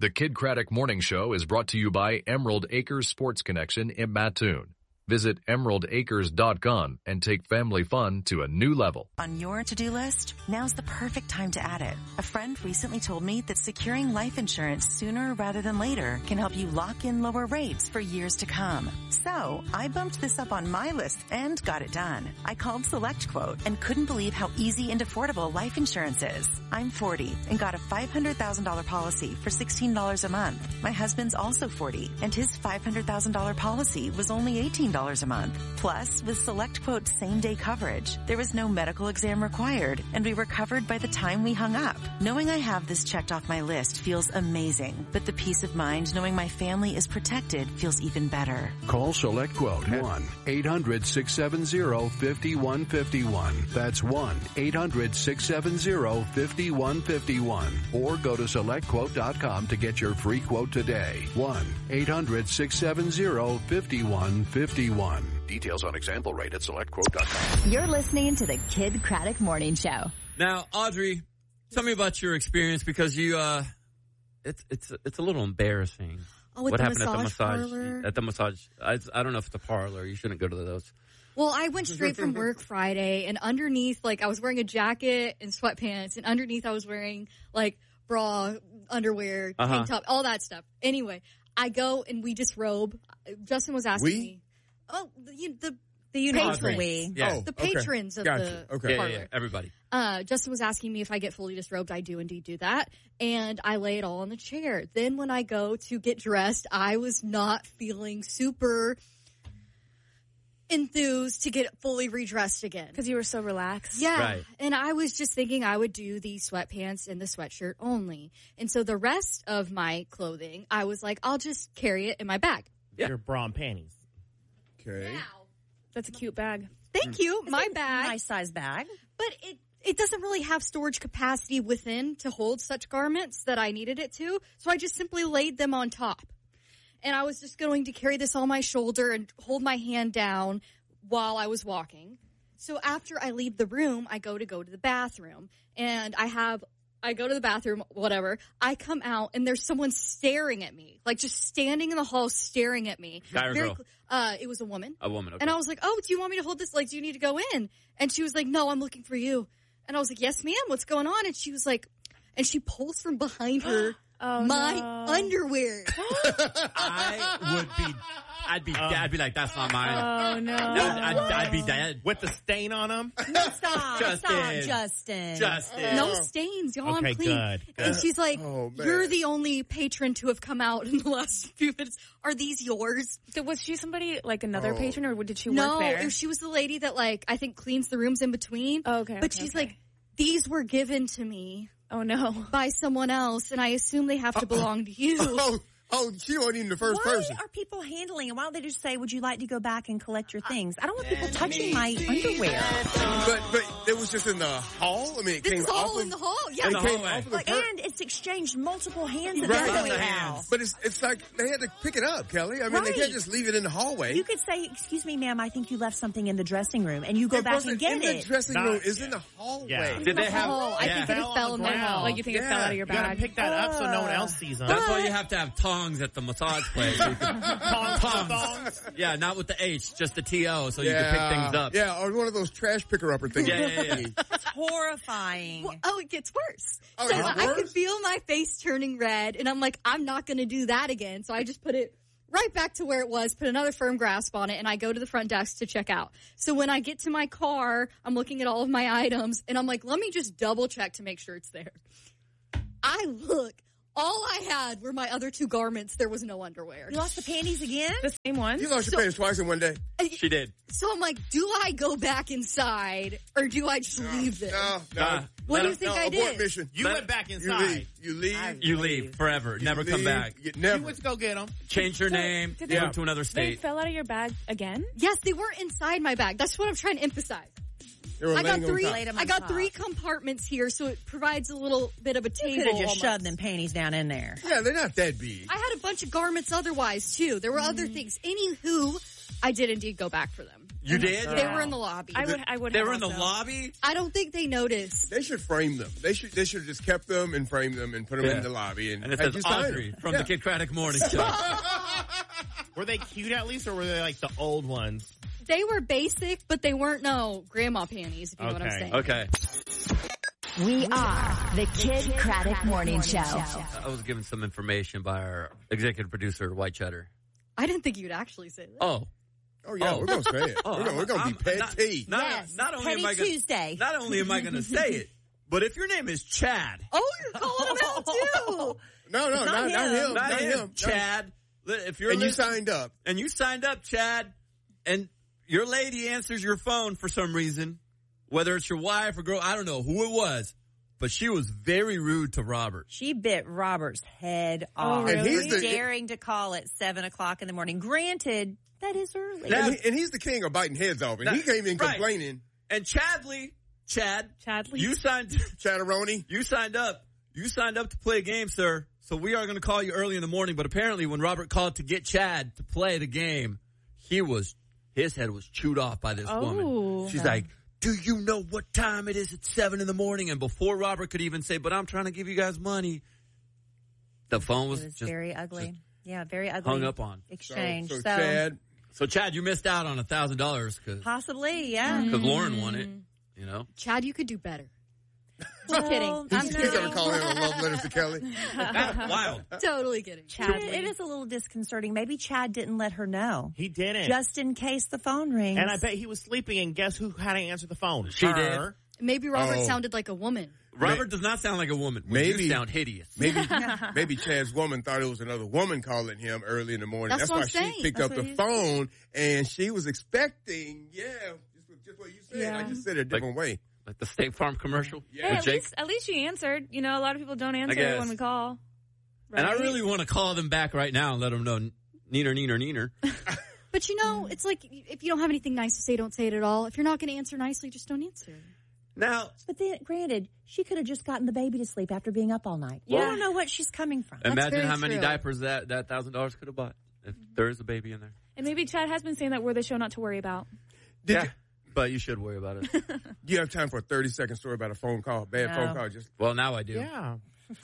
The Kid Craddock Morning Show is brought to you by Emerald Acres Sports Connection in Mattoon. Visit emeraldacres.com and take family fun to a new level. On your to-do list, now's the perfect time to add it. A friend recently told me that securing life insurance sooner rather than later can help you lock in lower rates for years to come. So I bumped this up on my list and got it done. I called SelectQuote and couldn't believe how easy and affordable life insurance is. I'm 40 and got a $500,000 policy for $16 a month. My husband's also 40 and his $500,000 policy was only $18 a month. Plus, with SelectQuote's same-day coverage, there was no medical exam required, and we were covered by the time we hung up. Knowing I have this checked off my list feels amazing, but the peace of mind knowing my family is protected feels even better. Call SelectQuote at 1-800-670-5151. That's 1-800-670-5151. Or go to SelectQuote.com to get your free quote today. 1-800-670-5151. Details on example rate at SelectQuote.com. You're listening to the Kid Craddock Morning Show. Now, Audrey, tell me about your experience because you, it's a little embarrassing. Oh, what happened parlor? At the massage? I don't know if it's a parlor. You shouldn't go to those. Well, I went straight from work Friday, and underneath, I was wearing a jacket and sweatpants, and underneath I was wearing, bra, underwear, tank top, all that stuff. Anyway, I go and we disrobe. Justin was asking me. Oh, the patrons. Yeah. The patrons of the parlor. Yeah, everybody. Justin was asking me if I get fully disrobed. I do indeed do that. And I lay it all on the chair. Then when I go to get dressed, I was not feeling super enthused to get fully redressed again. Because you were so relaxed. Yeah. Right. And I was just thinking I would do the sweatpants and the sweatshirt only. And so the rest of my clothing, I was like, I'll just carry it in my bag. Yeah. Your bra and panties. Okay. Now, That's a cute bag. thank you. My bag. Nice size bag. But it doesn't really have storage capacity within to hold such garments that I needed it to. So I just simply laid them on top. And I was just going to carry this on my shoulder and hold my hand down while I was walking. So after I leave the room, I go to the bathroom. And I go to the bathroom, whatever. I come out and there's someone staring at me. Just standing in the hall staring at me. Guy or girl? It was a woman. A woman, okay. And I was like, oh, do you want me to hold this? Do you need to go in? And she was like, no, I'm looking for you. And I was like, yes, ma'am, what's going on? And she was like, and she pulls from behind her underwear. I'd be like, that's not mine. Oh, no. I'd be dead. With the stain on them? No, stop. Justin. No stains, y'all. Okay, I'm clean. good. And she's like, Oh, man. you're the only patron to have come out in the last few minutes. Are these yours? So was she somebody, another patron, or did she work No, there? she was the lady that, I think cleans the rooms in between. Oh, okay. But she's like, these were given to me oh, no. by someone else, and I assume they have to belong to you. She wasn't even the first person. Why are people handling it? Why don't they just say, would you like to go back and collect your things? I don't want people touching my underwear. But it was just in the hall? It This came is all off in the hall? Yeah. It came hallway. off of the And it's exchanged multiple hands at Right. the Multiple house. hands. But it's like they had to pick it up, Kelly. They Right. can't just leave it in the hallway. You could say, excuse me, ma'am, I think you left something in the dressing room, and you go It back wasn't and get in it. the dressing Not room. It's yet. in the hallway. Yeah. Did they have? Oh, I think it Fell fell on in the the ground. hall. You think it fell out of your You gotta bag? pick that up so no one else sees them. That's why you have to have tongs at the massage place. So you can- Tongs. Yeah, not with the H, just the T-O, so you can pick things up. Yeah, or one of those trash picker-upper things. Yeah. It's horrifying. Well, it gets worse. Oh, So it gets I could worse? feel my face turning red, and I'm like, I'm not going to do that again. So I just put it right back to where it was, put another firm grasp on it, and I go to the front desk to check out. So when I get to my car, I'm looking at all of my items, and I'm like, let me just double check to make sure it's there. I look. All I had were my other two garments. There was no underwear. You lost the panties again? The same ones? You lost your pants twice in one day. She did. So I'm like, do I go back inside, or do I just leave this? No. What do you think I abort did? mission. You went back You inside. leave. You leave. You leave forever. Never come leave. back. You You never. went to go get them. Change your name. did they- Move to another They state. fell out of your bag again? Yes, they weren't inside my bag. That's what I'm trying to emphasize. They were I got laying on three. top. Laid 'em I on got top. 3 compartments here, so it provides a little bit of a You table. could have just almost. shoved them panties down in there. Yeah, they're not that big. I had a bunch of garments otherwise too. There were other things. Anywho, I did indeed go back for them. You did? They were in the lobby. I would. They have were in the also. lobby? I don't think they noticed. They should frame them. They should have just kept them and framed them and put them in the lobby. And it had says you sign Audrey them. from the Kid Craddock Morning Show. Were they cute at least, or were they like the old ones? They were basic, but they weren't grandma panties, if you know what I'm saying. Okay. We are the Kid Craddock Morning Show. I was given some information by our executive producer, White Cheddar. I didn't think you'd actually say that. Oh, yeah, we're going to say it. We're going to be petty. Not only Petty am I Tuesday. Not only am I going to say it, but if your name is Chad. Oh, you're calling him out too. No, not him. Not him. Chad. If you're you signed up. And you signed up, Chad, and your lady answers your phone for some reason, whether it's your wife or girl, I don't know who it was, but she was very rude to Robert. She bit Robert's head off. And he's the- daring to call at 7 o'clock in the morning. Granted, that is early. And he's the king of biting heads off. And he came in complaining. And Chad, you signed Chatteroni. You signed up. You signed up to play a game, sir. So we are going to call you early in the morning. But apparently when Robert called to get Chad to play the game, his head was chewed off by this woman. She's like, do you know what time it is? It's 7 in the morning. And before Robert could even say, but I'm trying to give you guys money, the phone was just very ugly. Yeah, very ugly. Hung up on. Exchange. So Chad, you missed out on $1,000 possibly, yeah. Because Lauren won it. You know, Chad, you could do better. Just kidding. He's going to call him a love letters to Kelly. That's wild. Totally kidding. Chad, it is a little disconcerting. Maybe Chad didn't let her know. He didn't. Just in case the phone rings. And I bet he was sleeping, and guess who had to answer the phone? She did. Maybe Robert sounded like a woman. Robert does not sound like a woman. Maybe you sound hideous. Maybe Chad's woman thought it was another woman calling him early in the morning. That's why what I'm she saying. picked up the phone, and she was expecting, just what you said. Yeah. I just said it a different way. Like the State Farm commercial? Yeah, with Jake? at least she answered. You know, a lot of people don't answer guess. when we call. Right? And I really want to call them back right now and let them know, neener. But you know, it's like, if you don't have anything nice to say, don't say it at all. If you're not going to answer nicely, just don't answer. Now, but then, granted, she could have just gotten the baby to sleep after being up all night. You don't know what she's coming from. Imagine how many diapers that $1,000 could have bought if there is a baby in there. And maybe Chad has been saying that we're the show not to worry about. But you should worry about it. Do you have time for a 30-second story about a phone call? Bad phone call. Well, now I do. Yeah.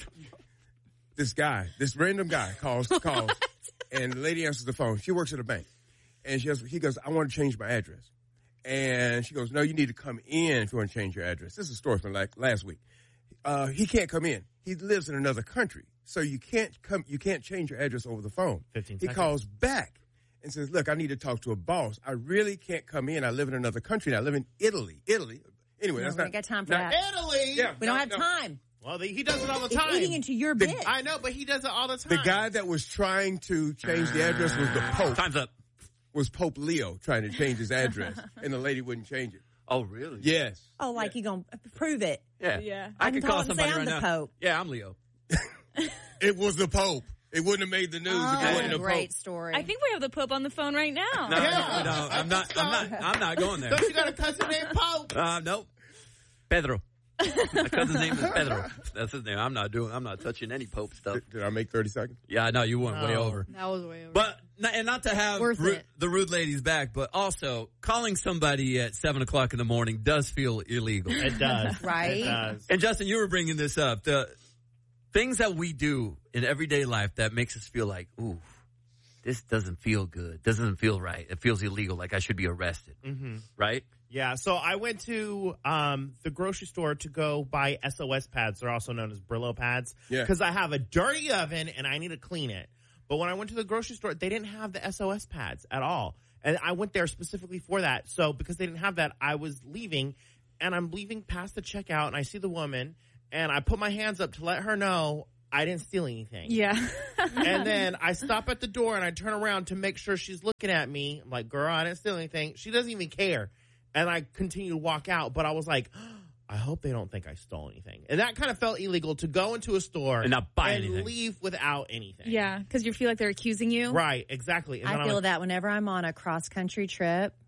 This random guy calls, and the lady answers the phone. She works at a bank. And he goes, I want to change my address. And she goes, no, you need to come in if you want to change your address. This is a story from last week. He can't come in. He lives in another country. So you can't change your address over the phone. 15 seconds. He calls back and says, look, I need to talk to a boss. I really can't come in. I live in another country. I live in Italy. Anyway, that's we not got time for that. Italy. Yeah, we don't have time. Well, he does it all the It's time. eating into your bit. I know, but he does it all the time. The guy that was trying to change the address was the Pope. Time's up. Was Pope Leo trying to change his address, and the lady wouldn't change it. Oh, really? Yes. Oh, like you going to prove it. Yeah. I I can could call call him and say somebody I'm right the now. Pope. Yeah, I'm Leo. It was the Pope. It wouldn't have made the news if it wasn't the great Pope. story. I think we have the Pope on the phone right now. No, I'm not going there. Don't you got a cousin named Pope? Nope. Pedro. My cousin's name is Pedro. That's his name. I'm not touching any Pope stuff. Did I make 30 seconds? Yeah, I know you went way over. That was way over. But not to have the rude ladies back, but also calling somebody at 7 o'clock in the morning does feel illegal. It does. Right? It does. And Justin, you were bringing this up. The things that we do in everyday life that makes us feel like, ooh, this doesn't feel good. This doesn't feel right. It feels illegal, like I should be arrested. Mm-hmm. Right? Yeah, so I went to the grocery store to go buy SOS pads. They're also known as Brillo pads. Yeah. Because I have a dirty oven and I need to clean it. But when I went to the grocery store, they didn't have the SOS pads at all. And I went there specifically for that. So because they didn't have that, I was leaving. And I'm leaving past the checkout and I see the woman. And I put my hands up to let her know I didn't steal anything. Yeah. And then I stop at the door and I turn around to make sure she's looking at me. I'm like, girl, I didn't steal anything. She doesn't even care. And I continue to walk out, but I was like, I hope they don't think I stole anything. And that kind of felt illegal to go into a store and not buy and anything. leave without anything. Yeah, because you feel like they're accusing you. Right, exactly. And I feel that whenever I'm on a cross-country trip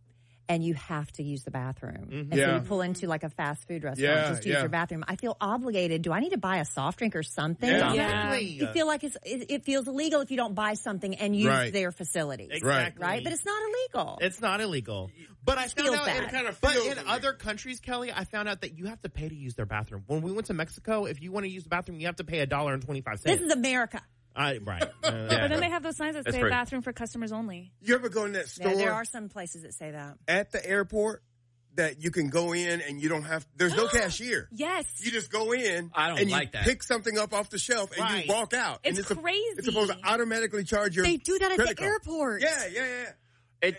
and you have to use the bathroom. Mm-hmm. And so you pull into like a fast food restaurant just to use your bathroom. I feel obligated. Do I need to buy a soft drink or something? Yeah. You feel like it feels illegal if you don't buy something and use their facilities. Exactly. Right? But it's not illegal. It's not illegal. But I found out bad. It kind of but feels in other countries, Kelly, I found out that you have to pay to use their bathroom. When we went to Mexico, if you want to use the bathroom, you have to pay $1.25. This is America. Right. But then they have those signs that say bathroom for customers only. You ever go in that store? Yeah, there are some places that say that. At the airport that you can go in and you don't have, there's no cashier. Yes. You just go in I don't and you like that. pick something up off the shelf and you walk out. It's and crazy. It's supposed to automatically charge your They do that at credit the card. airport. Yeah. It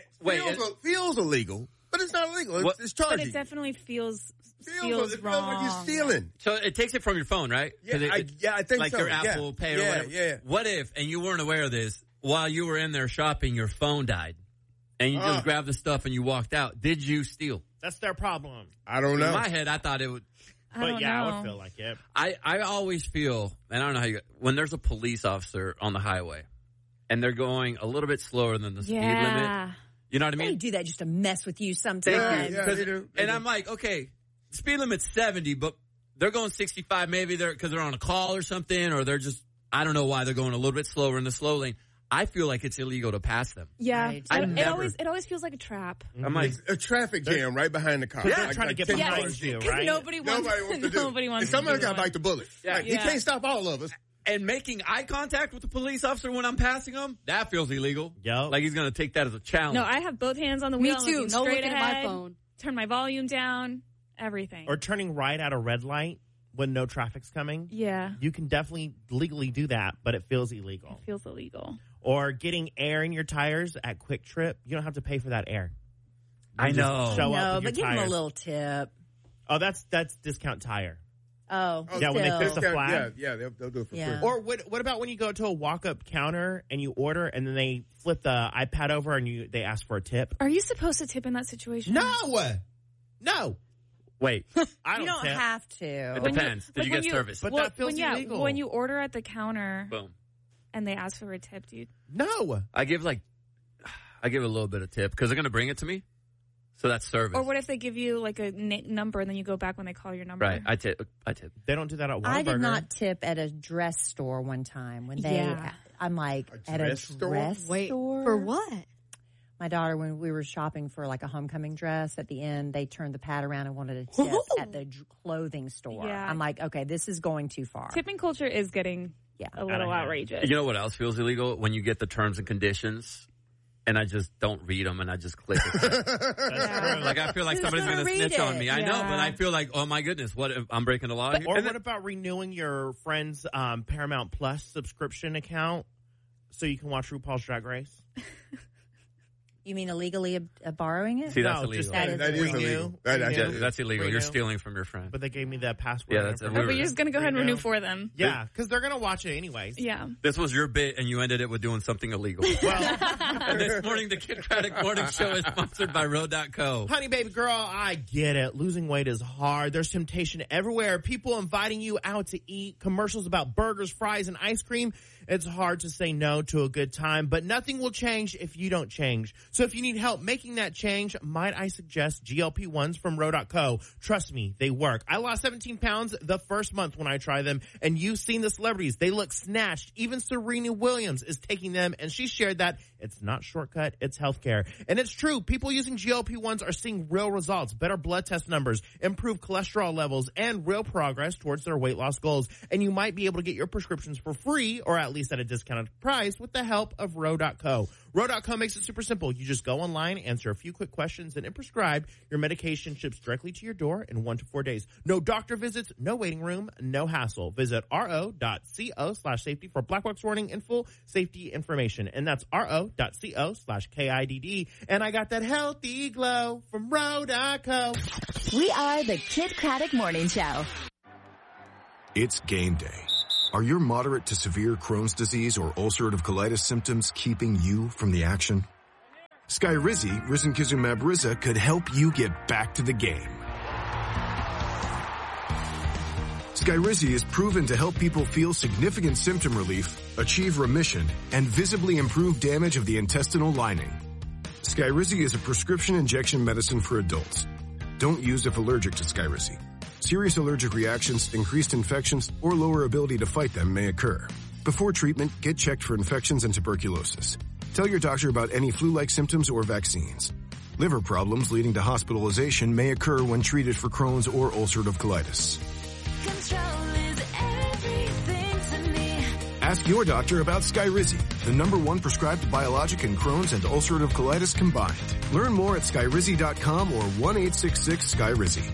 Feels illegal, but it's not illegal. It's charging. But it definitely feels Feels wrong. like you're stealing. So it takes it from your phone, right? Yeah, I think like so. your Apple Pay or whatever. Yeah. What if, and you weren't aware of this, while you were in there shopping, your phone died, and you just grabbed the stuff and you walked out? Did you steal? That's their problem. I don't know. In my head, I thought it would. I would feel like it. I always feel, and I don't know how you, when there's a police officer on the highway, and they're going a little bit slower than the speed limit. You know what I mean? They do that just to mess with you sometimes. Thank you. And I'm like, okay, speed limit's 70, but they're going 65. Maybe because they're on a call or something, or they're just, I don't know why they're going a little bit slower in the slow lane. I feel like it's illegal to pass them. Yeah. Right. It always feels like a trap. I'm like, it's a traffic jam right behind the car. They're trying to get behind you, right? Nobody wants to do Somebody got to one. bite the bullet. Yeah. Like, he can't stop all of us. and making eye contact with the police officer when I'm passing him, that feels illegal. Yep. Like he's going to take that as a challenge. No, I have both hands on the Me wheel. I'm too. looking No straight looking at ahead, my phone. Turn my volume down. Everything. Or turning right at a red light when no traffic's coming. Yeah. You can definitely legally do that, but it feels illegal. It feels illegal. Or getting air in your tires at Quick Trip. You don't have to pay for that air. I know. Show up No, with but your give them a tires. little tip. Oh, that's discount tire. Oh, Yeah, when they still. fix the flag. Yeah, they'll do it for Yeah. free. Or what about when you go to a walk-up counter and you order and then they flip the iPad over and they ask for a tip? Are you supposed to tip in that situation? No. Wait. I You don't tip. have to. It depends. Did like you when get service? But that feels illegal. When you order at the counter Boom. and they ask for a tip, dude. No. I give a little bit of tip because they're going to bring it to me. So that's service. Or what if they give you like a number and then you go back when they call your number? Right. I tip. They don't do that at Whataburger. I did not tip at a dress store one time when they. Yeah. I'm like A at a dress store? dress Wait, store for what? My daughter, when we were shopping for like a homecoming dress, at the end they turned the pad around and wanted a tip at the clothing store. Yeah. I'm like, okay, this is going too far. Tipping culture is getting a little hand. outrageous. You know what else feels illegal? When you get the terms and conditions and I just don't read them and I just click it. Like I feel like Who's somebody's gonna going to read snitch on it? me. I know, Yeah. but I feel like, oh my goodness, what if I'm breaking the law here? Or And what then- about renewing your friend's Paramount Plus subscription account so you can watch RuPaul's Drag Race? You mean illegally borrowing it? See, that's No, illegal. just That is That is renew. illegal. That's Renew. That's illegal. You're Renew. stealing from your friend. But they gave me the password. Yeah, that's- and we Oh, were- but you're just going to go ahead and Renew. renew for them. Yeah, because they're going to watch it anyways. Yeah. This was your bit, and you ended it with doing something illegal. Well, And this morning, the Kid Craddock Morning Show is sponsored by Road.co. honey, baby girl, I get it. Losing weight is hard. There's temptation everywhere. People inviting you out to eat, commercials about burgers, fries, and ice cream. It's hard to say no to a good time, but nothing will change if you don't change. So if you need help making that change, might I suggest GLP-1s from Row.co. Trust me, they work. I lost 17 pounds the first month when I tried them, and you've seen the celebrities. They look snatched. Even Serena Williams is taking them, and she shared that it's not shortcut, it's healthcare. And it's true. People using GLP-1s are seeing real results, better blood test numbers, improved cholesterol levels, and real progress towards their weight loss goals. And you might be able to get your prescriptions for free, or at least at a discounted price, with the help of Row.co. Row.co makes it super simple. You just go online, answer a few quick questions, and if prescribed, your medication ships directly to your door in 1 to 4 days. No doctor visits, no waiting room, no hassle. Visit ro.co/safety for black box warning and full safety information. And that's ro.co/KIDD. And I got that healthy glow from Row.co. We are the Kid Craddock Morning Show. It's game day. Are your moderate to severe Crohn's disease or ulcerative colitis symptoms keeping you from the action? Skyrizi, risankizumab Riza, could help you get back to the game. Skyrizi is proven to help people feel significant symptom relief, achieve remission, and visibly improve damage of the intestinal lining. Skyrizi is a prescription injection medicine for adults. Don't use if allergic to Skyrizi. Serious allergic reactions, increased infections, or lower ability to fight them may occur. Before treatment, get checked for infections and tuberculosis. Tell your doctor about any flu-like symptoms or vaccines. Liver problems leading to hospitalization may occur when treated for Crohn's or ulcerative colitis. Control is everything to me. Ask your doctor about Skyrizi, the #1 prescribed biologic in Crohn's and ulcerative colitis combined. Learn more at skyrizi.com or 1-866-SKYRIZI.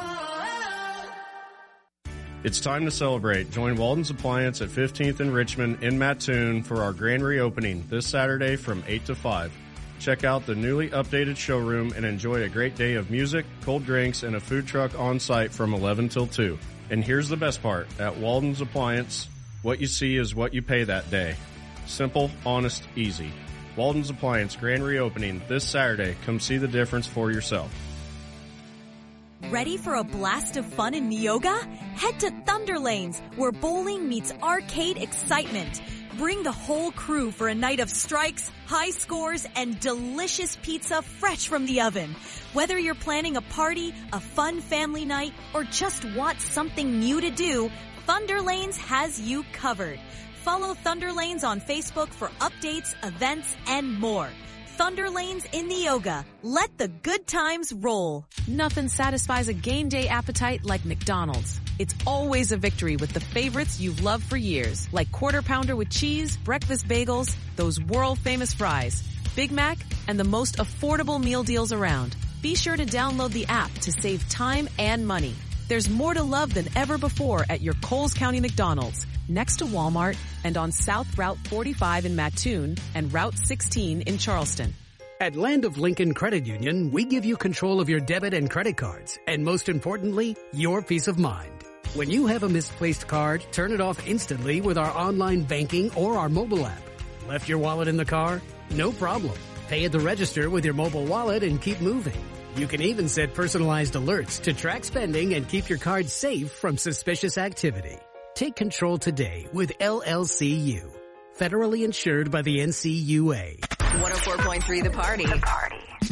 It's time to celebrate. Join Walden's Appliance at 15th and Richmond in Mattoon for our grand reopening this Saturday from 8 to 5. Check out the newly updated showroom and enjoy a great day of music, cold drinks, and a food truck on site from 11 till 2. And here's the best part. At Walden's Appliance, what you see is what you pay that day. Simple, honest, easy. Walden's Appliance grand reopening this Saturday. Come see the difference for yourself. Ready for a blast of fun in Neoga? Head to Thunder Lanes, where bowling meets arcade excitement. Bring the whole crew for a night of strikes, high scores, and delicious pizza fresh from the oven. Whether you're planning a party, a fun family night, or just want something new to do, Thunder Lanes has you covered. Follow Thunder Lanes on Facebook for updates, events, and more. Thunder Lanes in Neoga. Let the good times roll. Nothing satisfies a game day appetite like McDonald's. It's always a victory with the favorites you've loved for years, like Quarter Pounder with cheese, breakfast bagels, those world-famous fries, Big Mac, and the most affordable meal deals around. Be sure to download the app to save time and money. There's more to love than ever before at your Coles County McDonald's, next to Walmart, and on South Route 45 in Mattoon and Route 16 in Charleston. At Land of Lincoln Credit Union, we give you control of your debit and credit cards, and most importantly, your peace of mind. When you have a misplaced card, turn it off instantly with our online banking or our mobile app. Left your wallet in the car? No problem. Pay at the register with your mobile wallet and keep moving. You can even set personalized alerts to track spending and keep your card safe from suspicious activity. Take control today with LLCU. Federally insured by the NCUA. 104.3 The Party.